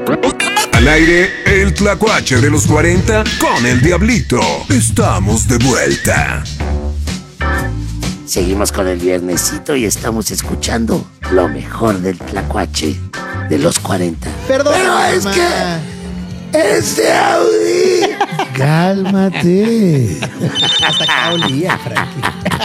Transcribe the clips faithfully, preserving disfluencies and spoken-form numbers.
Al aire, el Tlacuache de los cuarenta con el Diablito. Estamos de vuelta. Seguimos con el viernesito y estamos escuchando lo mejor del Tlacuache de los cuarenta. Perdón, Pero es mamá. que ese Audi. Cálmate. Hasta acá olía, Frankie.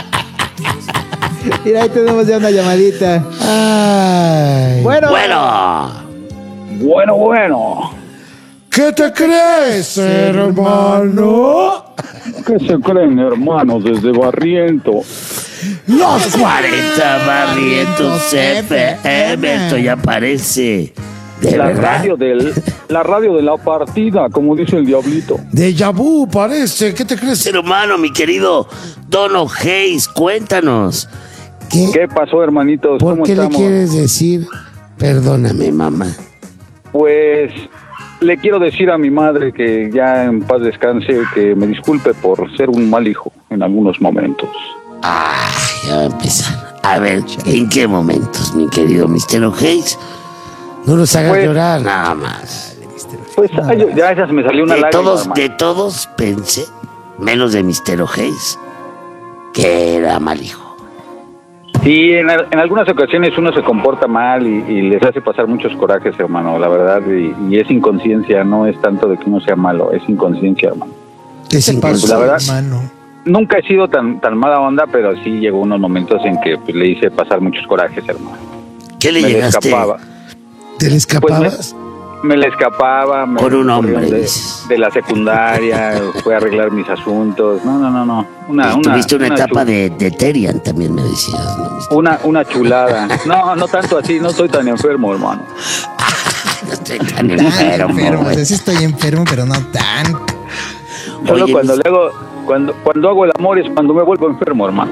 Mira, ahí tenemos ya una llamadita. Ay. Bueno. Bueno. Bueno, bueno. ¿Qué te crees, hermano? ¿Qué se creen, hermanos, desde Barriento? Los cuarenta Barrientos F M. Esto ya parece de La verdad. radio del, la radio de la partida, como dice el Diablito. Déjà vu, parece. ¿Qué te crees? Ser humano, mi querido Dono Hayes, cuéntanos. ¿Qué? ¿Qué pasó, hermanitos? ¿Por ¿Cómo qué estamos? le quieres decir? Perdóname, mamá. Pues le quiero decir a mi madre que ya en paz descanse, que me disculpe por ser un mal hijo en algunos momentos. Ah, ya va a empezar. A ver, ¿en qué momentos, mi querido mister Hayes? No nos hagas Pues- llorar. Nada más. Pues ay, ya esa se me salió una De lágrima, todos, hermano. de todos pensé, menos de mister Hayes, que era mal hijo. Sí, en, en algunas ocasiones uno se comporta mal y, y les hace pasar muchos corajes, hermano, la verdad, y, y es inconsciencia, no es tanto de que uno sea malo, es inconsciencia, hermano. Es ¿Qué pasó, la verdad- hermano? Nunca he sido tan tan mala onda, pero sí llegó unos momentos en que pues, le hice pasar muchos corajes, hermano. ¿Qué le Me le llegaste? escapaba, ¿Te le escapabas? Pues me le escapaba. Me Con un hombre, de, dices. de la secundaria, fue a arreglar mis asuntos. No, no, no, no. Una, una, Tuviste una, etapa chu- de, de Terian, también me decías, ¿no? mister? Una, una chulada. No, no tanto así, no soy tan enfermo, hermano. No estoy tan Tan enfermo, enfermo. güey. O sea, sí estoy enfermo, pero no tan. Solo Oye, cuando mis- le hago, cuando, cuando hago el amor es cuando me vuelvo enfermo, hermano.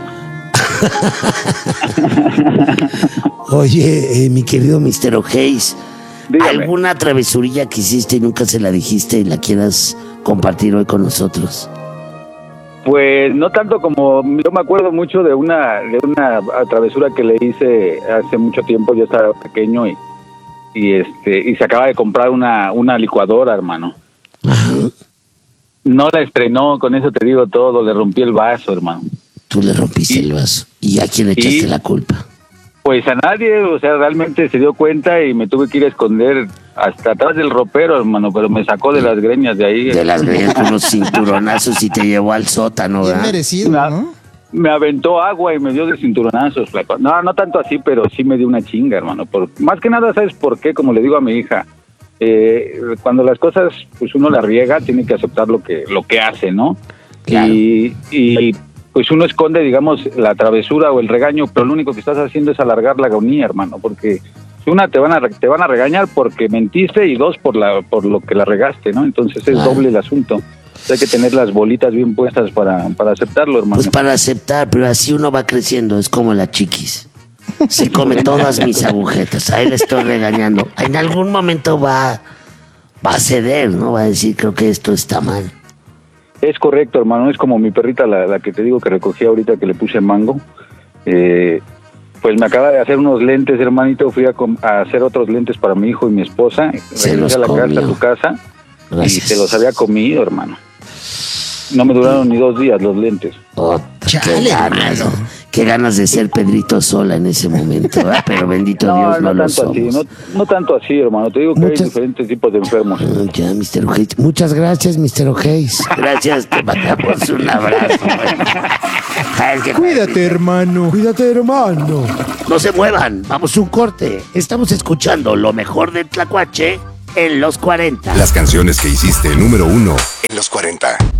Oye, eh, mi querido mister Hayes, Dígame. ¿alguna travesurilla que hiciste y nunca se la dijiste y la quieras compartir hoy con nosotros? Pues no tanto como, yo me acuerdo mucho de una de una travesura que le hice hace mucho tiempo, yo estaba pequeño y, y este y se acaba de comprar una, una licuadora, hermano. No la estrenó, con eso te digo todo, le rompí el vaso, hermano. Tú le rompiste el vaso. ¿Y a quién le echaste Y- la culpa? Pues a nadie, o sea, realmente se dio cuenta y me tuve que ir a esconder hasta atrás del ropero, hermano, pero me sacó de las greñas de ahí. De las greñas con unos cinturonazos y te llevó al sótano, Bien ¿verdad? merecido, Me, ¿no? me aventó agua y me dio de cinturonazos, flaco. No, no tanto así, pero sí me dio una chinga, hermano. Por, más que nada, ¿sabes por qué? Como le digo a mi hija, eh, cuando las cosas, pues uno las riega, tiene que aceptar lo que, lo que hace, ¿no? Claro. Y, y pues uno esconde, digamos, la travesura o el regaño, pero lo único que estás haciendo es alargar la agonía, hermano, porque una, te van a te van a regañar porque mentiste y dos, por la por lo que la regaste, ¿no? Entonces es Claro. doble el asunto. Hay que tener las bolitas bien puestas para, para aceptarlo, hermano. Pues para aceptar, pero así uno va creciendo, es como la chiquis. Se come todas mis agujetas, ahí le estoy regañando. En algún momento va, va a ceder, ¿no? Va a decir, creo que esto está mal. Es correcto, hermano. Es como mi perrita, la, la que te digo que recogí ahorita, que le puse mango. Eh, pues me acaba de hacer unos lentes, hermanito. Fui a, com- a hacer otros lentes para mi hijo y mi esposa. Se Regresé los a la casa, comió. a tu casa, Gracias. y se los había comido, hermano. No me duraron ni dos días los lentes. Oh, qué Chale, ganas, hermano. qué ganas de ser Pedrito Sola en ese momento, ¿verdad? Pero bendito No, Dios, no, no lo tanto así, somos. no, no tanto así, hermano. Te digo que Muchas- hay diferentes tipos de enfermos. Ah, ya, mister Hayes. Muchas gracias, mister O'Hays. Gracias, te mandamos un abrazo. güey. Ay, que- Cuídate, hermano. Cuídate, hermano. No se muevan, vamos a un corte. Estamos escuchando lo mejor del Tlacuache en los cuarenta. Las canciones que hiciste número uno en los cuarenta.